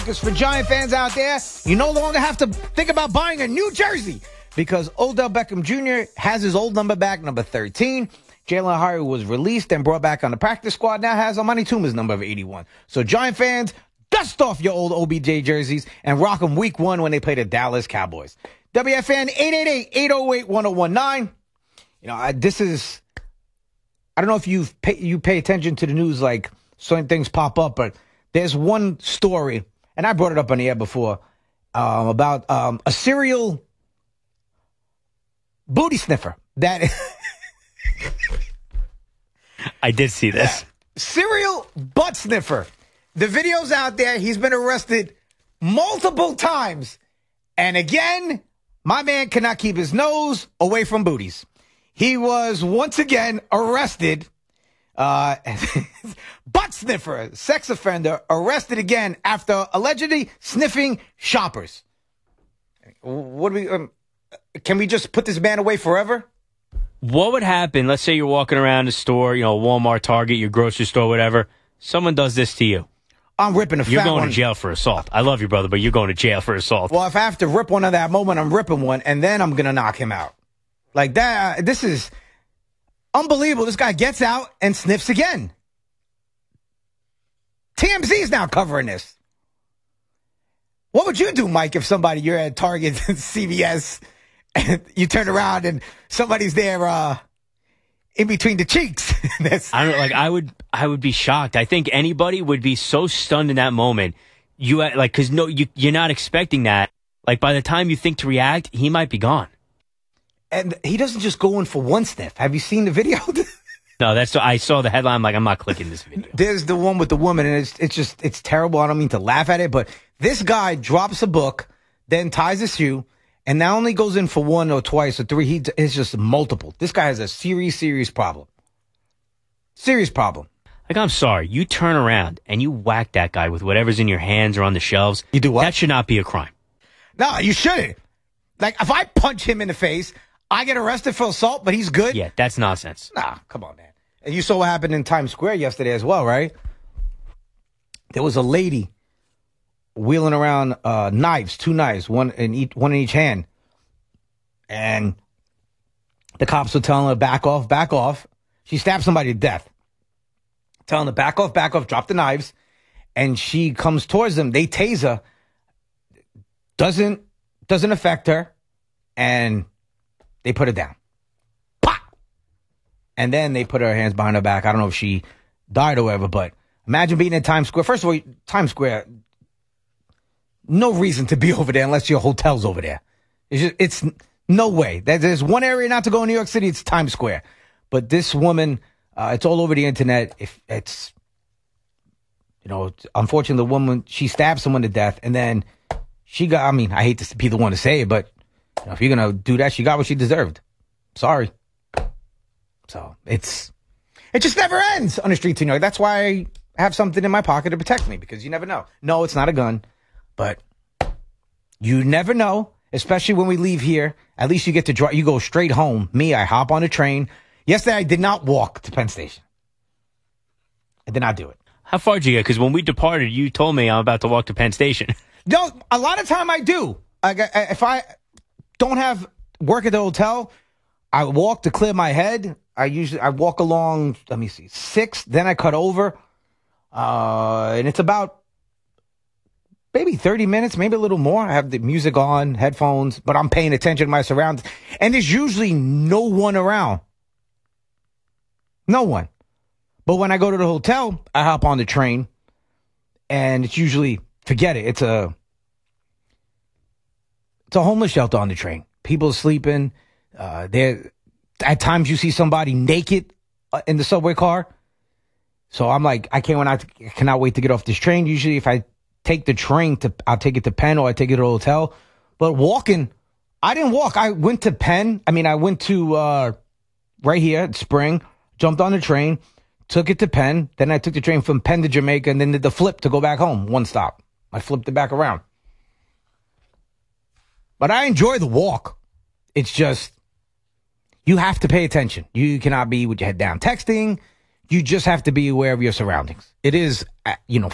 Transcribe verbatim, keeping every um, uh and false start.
Because for Giant fans out there, you no longer have to think about buying a new jersey because Odell Beckham Junior has his old number back, number thirteen. Jalen Hurts was released and brought back on the practice squad. Now has Amani Toomer's number of eighty-one. So Giant fans, dust off your old O B J jerseys and rock them week one when they play the Dallas Cowboys. W F N eight eight eight, eight oh eight, one oh one nine. You know, I, this is, I don't know if you've pay, you pay attention to the news like certain things pop up, but there's one story, and I brought it up on the air before, um, about um, a serial booty sniffer that... I did see this. Yeah. Serial butt sniffer. The video's out there. He's been arrested multiple times. And again, my man cannot keep his nose away from booties. He was once again arrested. Uh, butt sniffer, sex offender, arrested again after allegedly sniffing shoppers. What do we? Um, can we just put this man away forever? What would happen? Let's say you're walking around the store, you know, Walmart, Target, your grocery store, whatever. Someone does this to you. I'm ripping a fat You're going one. to jail for assault. I love you, brother, but you're going to jail for assault. Well, if I have to rip one at that moment, I'm ripping one, and then I'm going to knock him out. Like that, uh, this is unbelievable. This guy gets out and sniffs again. T M Z is now covering this. What would you do, Mike, if somebody, you're at Target, C V S, and you turn around and somebody's there uh, in between the cheeks? That's I don't like. I would. I would be shocked. I think anybody would be so stunned in that moment. You like because no, you you're not expecting that. Like by the time you think to react, he might be gone. And he doesn't just go in for one sniff. Have you seen the video? No, that's. I saw the headline. I'm like, I'm not clicking this video. There's the one with the woman, and it's it's just it's terrible. I don't mean to laugh at it, but this guy drops a book, then ties a shoe. And not only goes in for one or twice or three, he it's just multiple. This guy has a serious, serious problem. Serious problem. Like, I'm sorry. You turn around and you whack that guy with whatever's in your hands or on the shelves. You do what? That should not be a crime. No, you shouldn't. Like, if I punch him in the face, I get arrested for assault, but he's good? Yeah, that's nonsense. Nah, come on, man. And you saw what happened in Times Square yesterday as well, right? There was a lady wheeling around uh, knives, two knives, one in each, one in each hand. And the cops were telling her, back off, back off. She stabbed somebody to death. Telling her, back off, back off, drop the knives. And she comes towards them. They tase her. Doesn't, doesn't affect her. And they put her down. Pop! And then they put her hands behind her back. I don't know if she died or whatever, but imagine being in Times Square. First of all, Times Square... No reason to be over there unless your hotel's over there. It's just, it's no way. There's one area not to go in New York City. It's Times Square. But this woman, uh, it's all over the internet. If it's, you know, unfortunately, the woman, she stabbed someone to death, and then she got. I mean, I hate to be the one to say it, but you know, if you're gonna do that, she got what she deserved. Sorry. So it's it just never ends on the streets of New York. That's why I have something in my pocket to protect me, because you never know. No, it's not a gun. But you never know, especially when we leave here. At least you get to drive. You go straight home. Me, I hop on a train. Yesterday, I did not walk to Penn Station. I did not do it. How far did you get? Because when we departed, you told me I'm about to walk to Penn Station. No, a lot of time I do. I, I, if I don't have work at the hotel, I walk to clear my head. I usually I walk along, let me see, six. Then I cut over. Uh, and it's about maybe thirty minutes, maybe a little more. I have the music on, headphones, but I'm paying attention to my surroundings. And there's usually no one around. No one. But when I go to the hotel, I hop on the train, and it's usually, forget it, it's a, it's a homeless shelter on the train. People sleeping. Uh, there, at times you see somebody naked in the subway car. So I'm like, I can't, when I cannot wait to get off this train. Usually if I take the train to, I'll take it to Penn or I take it to a hotel. But walking, I didn't walk. I went to Penn. I mean, I went to uh, right here at Spring, jumped on the train, took it to Penn. Then I took the train from Penn to Jamaica and then did the flip to go back home. One stop. I flipped it back around. But I enjoy the walk. It's just, you have to pay attention. You cannot be with your head down texting. You just have to be aware of your surroundings. It is, you know,